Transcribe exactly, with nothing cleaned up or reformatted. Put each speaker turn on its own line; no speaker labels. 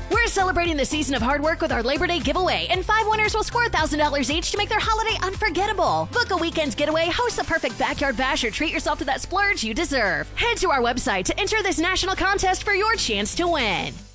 We're celebrating the season of hard work with our Labor Day giveaway, and five winners will score one thousand dollars each to make their holiday unforgettable. Book a weekend getaway, host the perfect backyard bash, or treat yourself to that splurge you deserve. Head to our website to enter this national contest for your chance to win.